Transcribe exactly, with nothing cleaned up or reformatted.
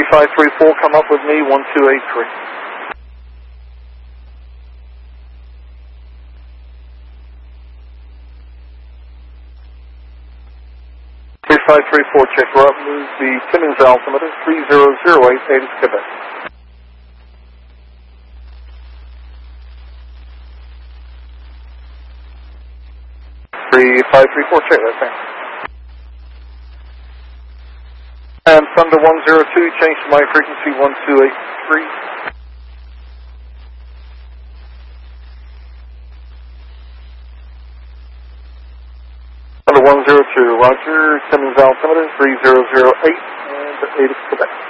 five three four, come up with me, one two eight three. three five three four, check her up, move the Timmins altimeter, three zero zero eight, Avis, Quebec. three five three four, check that thing. And Thunder one zero two, change to my frequency one two eight three. Thunder one zero two, roger, Timmins altimeter three zero zero eight, and Avis, Quebec.